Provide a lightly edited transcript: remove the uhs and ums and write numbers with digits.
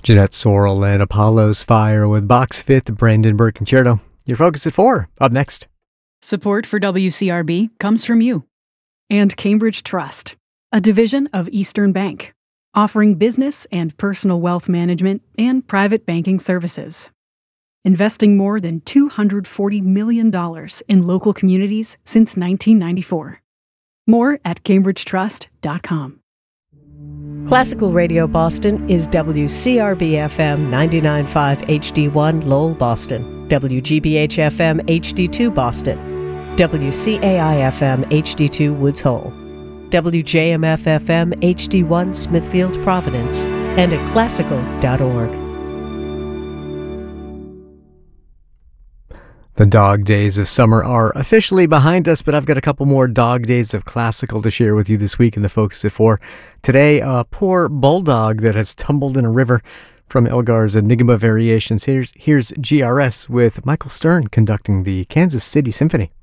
Jeanette Sorrell and Apollo's Fire with Box Fifth, Brandenburg Concerto. Your Focus at 4, up next. Support for WCRB comes from you. And Cambridge Trust, a division of Eastern Bank, offering business and personal wealth management and private banking services. Investing more than $240 million in local communities since 1994. More at cambridgetrust.com. Classical Radio Boston is WCRB-FM 99.5 HD1 Lowell, Boston, WGBH-FM HD2 Boston, WCAI-FM HD2 Woods Hole, WJMF-FM HD1 Smithfield, Providence, and at classical.org. The dog days of summer are officially behind us, but I've got a couple more dog days of classical to share with you this week in the Focus at 4. Today, a poor bulldog that has tumbled in a river, from Elgar's Enigma Variations. Here's GRS with Michael Stern conducting the Kansas City Symphony.